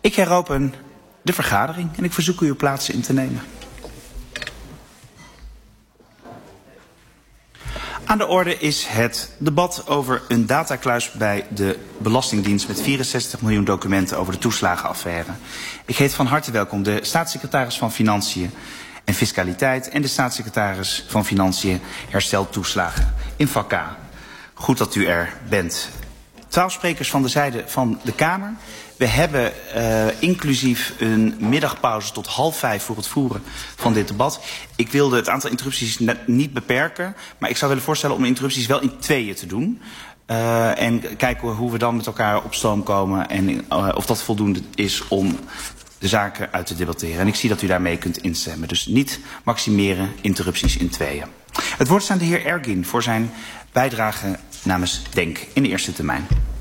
Ik heropen de vergadering en ik verzoek u uw plaatsen in te nemen. Aan de orde is het debat over een datakluis bij de Belastingdienst met 64 miljoen documenten over de toeslagenaffaire. Ik heet van harte welkom de staatssecretaris van Financiën en Fiscaliteit en de staatssecretaris van Financiën Hersteltoeslagen in vak K. Goed dat u er bent. 12 sprekers van de zijde van de Kamer. We hebben inclusief een middagpauze tot 4:30 voor het voeren van dit debat. Ik wilde het aantal interrupties niet beperken, maar ik zou willen voorstellen om interrupties wel in tweeën te doen. En kijken hoe we dan met elkaar op stoom komen en of dat voldoende is om de zaken uit te debatteren. En ik zie dat u daarmee kunt instemmen. Dus niet maximeren, interrupties in tweeën. Het woord is aan de heer Ergin voor zijn bijdrage namens DENK in de eerste termijn.